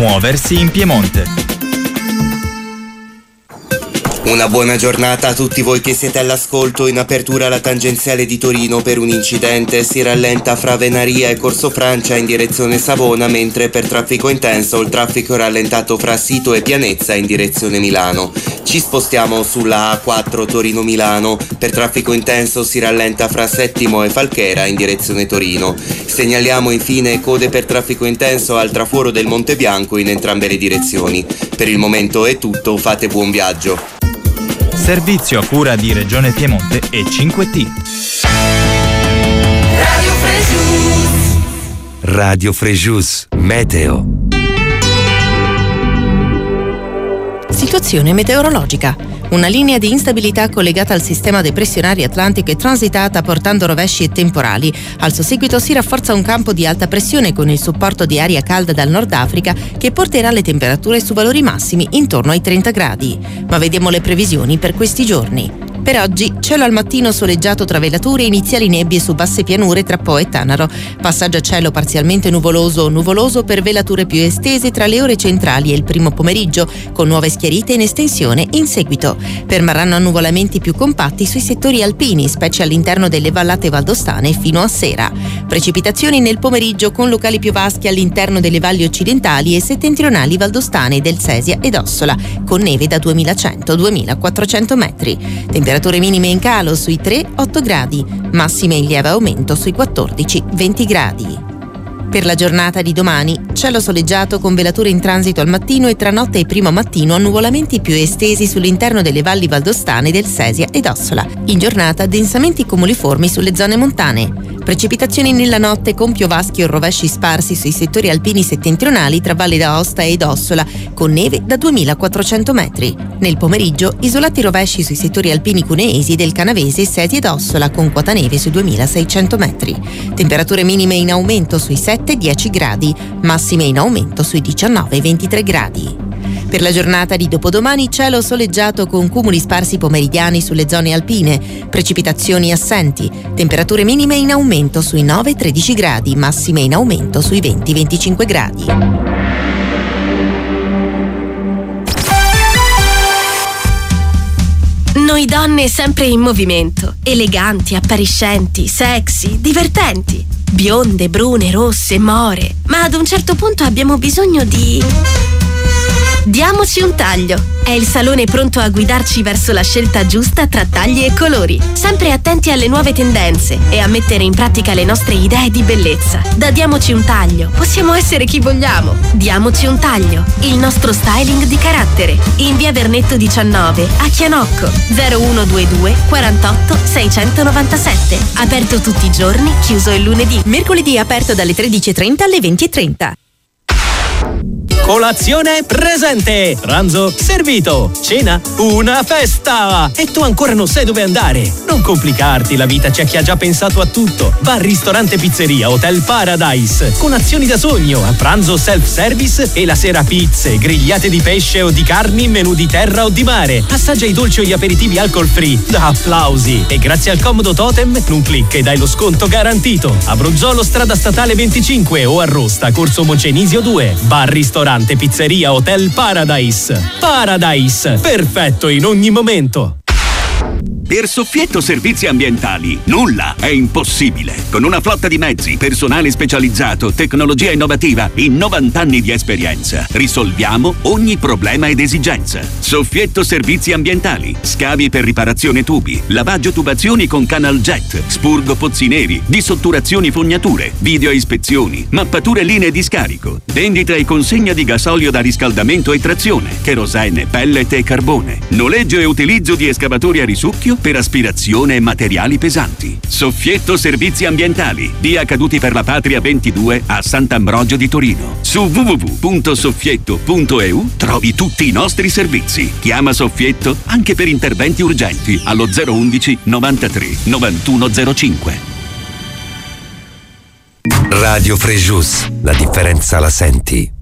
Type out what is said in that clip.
Muoversi in Piemonte. Una buona giornata a tutti voi che siete all'ascolto. In apertura la tangenziale di Torino per un incidente si rallenta fra Venaria e Corso Francia in direzione Savona, mentre per traffico intenso il traffico è rallentato fra Sito e Pianezza in direzione Milano. Ci spostiamo sulla A4 Torino-Milano. Per traffico intenso si rallenta fra Settimo e Falchera in direzione Torino. Segnaliamo infine code per traffico intenso al traforo del Monte Bianco in entrambe le direzioni. Per il momento è tutto, fate buon viaggio. Servizio a cura di Regione Piemonte e 5T. Radio Frejus Meteo. Situazione meteorologica. Una linea di instabilità collegata al sistema depressionario atlantico è transitata portando rovesci e temporali. Al suo seguito si rafforza un campo di alta pressione con il supporto di aria calda dal Nord Africa che porterà le temperature su valori massimi intorno ai 30 gradi. Ma vediamo le previsioni per questi giorni. Per oggi, cielo al mattino soleggiato tra velature e iniziali nebbie su basse pianure tra Po e Tanaro. Passaggio a cielo parzialmente nuvoloso o nuvoloso per velature più estese tra le ore centrali e il primo pomeriggio, con nuove schiarite in estensione in seguito. Permarranno annuvolamenti più compatti sui settori alpini, specie all'interno delle vallate valdostane fino a sera. Precipitazioni nel pomeriggio con locali piovaschi all'interno delle valli occidentali e settentrionali valdostane del Sesia ed Ossola, con neve da 2100-2400 metri. Temperature minime in calo sui 3-8 gradi, massime in lieve aumento sui 14-20 gradi. Per la giornata di domani, cielo soleggiato con velature in transito al mattino e tra notte e primo mattino annuvolamenti più estesi sull'interno delle valli valdostane del Sesia ed Ossola. In giornata densamenti cumuliformi sulle zone montane. Precipitazioni nella notte con piovaschi o rovesci sparsi sui settori alpini settentrionali tra Valle d'Aosta ed Ossola, con neve da 2400 metri. Nel pomeriggio, isolati rovesci sui settori alpini cuneesi del Canavese, Sesia ed Ossola, con quota neve sui 2600 metri. Temperature minime in aumento sui 7-10 gradi, massime in aumento sui 19-23 gradi. Per la giornata di dopodomani cielo soleggiato con cumuli sparsi pomeridiani sulle zone alpine, precipitazioni assenti, temperature minime in aumento sui 9-13 gradi, massime in aumento sui 20-25 gradi. Noi donne sempre in movimento, eleganti, appariscenti, sexy, divertenti, bionde, brune, rosse, more, ma ad un certo punto abbiamo bisogno di... Diamoci un taglio. È il salone pronto a guidarci verso la scelta giusta tra tagli e colori, sempre attenti alle nuove tendenze e a mettere in pratica le nostre idee di bellezza. Da Diamoci un taglio possiamo essere chi vogliamo. Diamoci un taglio, il nostro styling di carattere. In via Vernetto 19 a Chianocco, 0122 48 697. Aperto tutti i giorni, chiuso il lunedì. Mercoledì aperto dalle 13:30 alle 20:30. Colazione presente, pranzo servito, cena una festa e tu ancora non sai dove andare. Non complicarti la vita, c'è chi ha già pensato a tutto. Bar, ristorante, pizzeria, Hotel Paradise con azioni da sogno, a pranzo self-service e la sera pizze, grigliate di pesce o di carni, menù di terra o di mare. Assaggia i dolci o gli aperitivi alcol free da applausi e grazie al comodo totem un click e dai lo sconto garantito. A Bruzzolo strada statale 25 o a Rosta corso Moncenisio 2. Bar, ristorante, pizzeria, Hotel Paradise. Paradise, perfetto in ogni momento. Per Soffietto Servizi Ambientali nulla è impossibile. Con una flotta di mezzi, personale specializzato, tecnologia innovativa e 90 anni di esperienza, risolviamo ogni problema ed esigenza. Soffietto Servizi Ambientali, scavi per riparazione tubi, lavaggio tubazioni con canal jet, spurgo pozzi neri, dissotturazioni fognature, video ispezioni, mappature linee di scarico, vendita e consegna di gasolio da riscaldamento e trazione, kerosene, pellet e carbone, noleggio e utilizzo di escavatori a risucchio per aspirazione e materiali pesanti. Soffietto Servizi Ambientali, via Caduti per la Patria 22 a Sant'Ambrogio di Torino. Su www.soffietto.eu trovi tutti i nostri servizi. Chiama Soffietto anche per interventi urgenti allo 011 93 9105. Radio Frejus, la differenza la senti.